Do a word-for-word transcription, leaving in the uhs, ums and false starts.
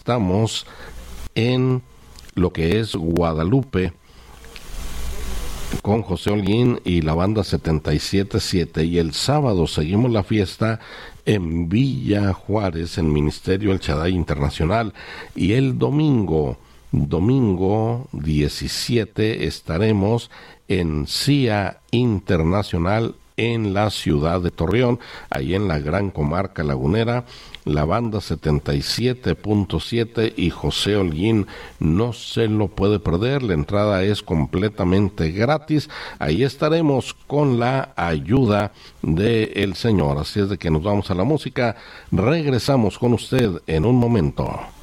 estamos en lo que es Guadalupe con José Holguín y la banda setenta y siete siete, y el sábado seguimos la fiesta en Villa Juárez, en Ministerio El Shaddai Internacional, y el domingo, domingo diecisiete, estaremos en C I A Internacional en la ciudad de Torreón, ahí en la gran comarca lagunera. La banda setenta y siete punto siete y José Holguín no se lo puede perder. La entrada es completamente gratis. Ahí estaremos con la ayuda del Señor. Así es de que nos vamos a la música. Regresamos con usted en un momento.